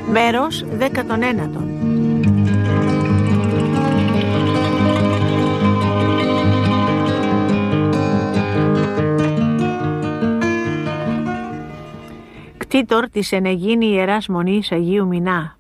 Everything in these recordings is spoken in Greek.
Μέρος 19. Κτήτορ της ενεγίνη Ιεράς Μονής Αγίου Μινά.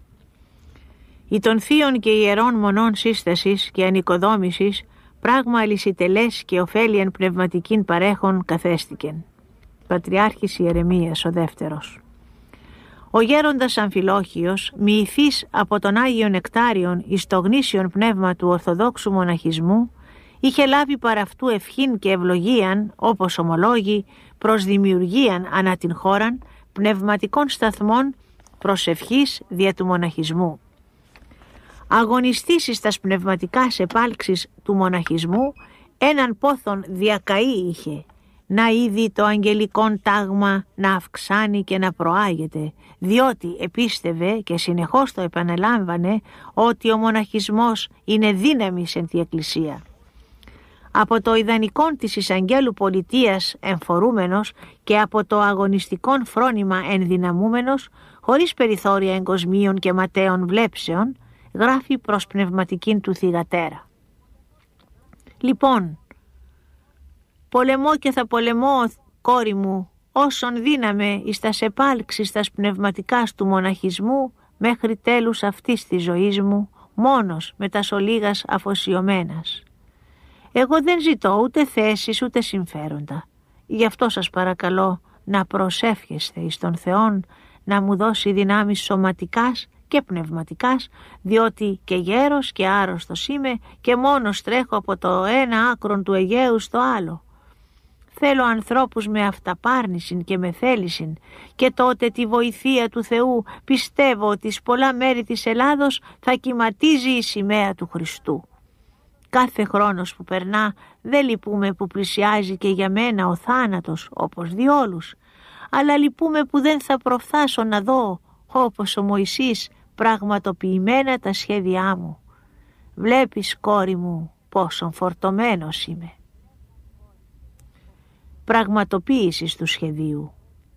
Η των θείων και ιερών μονών σύστασης και ανοικοδόμησης πράγμα αλυσιτελές και ωφέλιαν πνευματικήν παρέχον καθέστηκεν. Πατριάρχης Ιερεμίας ο δεύτερος. Ο γέροντας Αμφιλόχιος, μοιηθής από τον Άγιον Νεκτάριον εις το γνήσιον πνεύμα του Ορθοδόξου μοναχισμού, είχε λάβει παρ' αυτού ευχήν και ευλογίαν, όπως ομολόγει, προς δημιουργίαν ανά την χώραν πνευματικών σταθμών προσευχής δια του μοναχισμού. Αγωνιστήσεις τας πνευματικάς επάλξεις του μοναχισμού έναν πόθον διακαή είχε, να είδει το αγγελικόν τάγμα να αυξάνει και να προάγεται, διότι επίστευε και συνεχώς το επαναλάμβανε ότι ο μοναχισμός είναι δύναμης εν τη Εκκλησία. Από το ιδανικόν της εισαγγέλου πολιτείας εμφορούμενος και από το αγωνιστικόν φρόνημα ενδυναμούμενος, χωρίς περιθώρια εγκοσμίων και ματέων βλέψεων, γράφει προς πνευματικήν του θυγατέρα. Λοιπόν, πολεμώ και θα πολεμώ, κόρη μου, όσον δύναμε εις τας επάλξεις τας πνευματικάς του μοναχισμού μέχρι τέλους αυτής της ζωής μου, μόνος με τας ολίγας αφοσιωμένας. Εγώ δεν ζητώ ούτε θέσεις ούτε συμφέροντα. Γι' αυτό σας παρακαλώ να προσεύχεστε εις τον Θεόν να μου δώσει δυνάμεις σωματικάς και πνευματικάς, διότι και γέρος και άρρωστος είμαι και μόνος τρέχω από το ένα άκρον του Αιγαίου στο άλλο. Θέλω ανθρώπους με αυταπάρνησιν και με θέλησιν και τότε τη βοηθεία του Θεού πιστεύω ότι σε πολλά μέρη της Ελλάδος θα κυματίζει η σημαία του Χριστού. Κάθε χρόνος που περνά δεν λυπούμε που πλησιάζει και για μένα ο θάνατος όπως διόλους, αλλά λυπούμε που δεν θα προφθάσω να δω όπως ο Μωυσής πραγματοποιημένα τα σχέδιά μου. Βλέπεις, κόρη μου, πόσον φορτωμένος είμαι. Πραγματοποίησης του σχεδίου.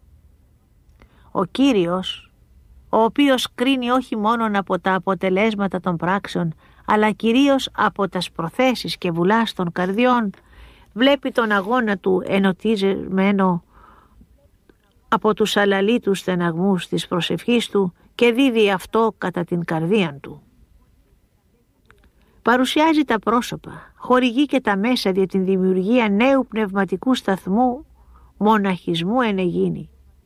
Ο Κύριος, ο οποίος κρίνει όχι μόνον από τα αποτελέσματα των πράξεων, αλλά κυρίως από τας προθέσεις και βουλάς των καρδιών, βλέπει τον αγώνα του ενωτιζεμένο από τους αλαλήτους στεναγμούς της προσευχής του και δίδει αυτό κατά την καρδίαν του. Παρουσιάζει τα πρόσωπα, χορηγεί και τα μέσα για την δημιουργία νέου πνευματικού σταθμού μοναχισμού ενεγίνη.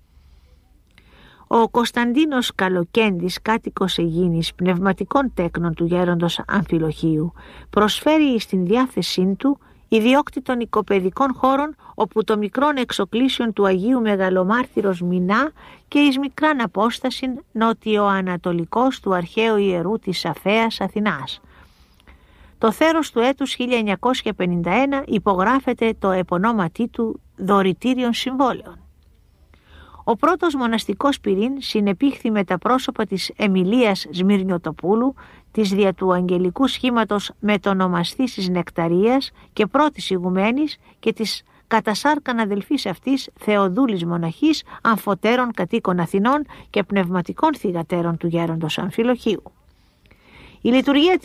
Ο Κωνσταντίνος Καλοκέντης, κάτοικος Αιγίνης, πνευματικών τέκνων του γέροντος Αμφιλοχίου, προσφέρει στην διάθεσή του ιδιόκτητων οικοπαιδικών χώρων, όπου το μικρόν εξοκλήσιον του Αγίου Μεγαλομάρτυρος Μινά και εις μικράν απόστασιν νότιο-ανατολικός του αρχαίου ιερού της Αφέας Αθηνάς. Το θέρος του έτους 1951 υπογράφεται το επωνόματί του δωρητήριων συμβόλαιων. Ο πρώτος μοναστικός πυρήν συνεπήχθη με τα πρόσωπα της Εμιλίας Σμυρνιωτοπούλου, της δια του αγγελικού σχήματος μετονομαστής της Νεκταρίας και πρώτης ηγουμένης και της κατασάρκαν αδελφής αυτής Θεοδούλης μοναχής, αμφωτέρων κατοίκων Αθηνών και πνευματικών θυγατέρων του γέροντος Αμφιλοχίου. Η λειτουργία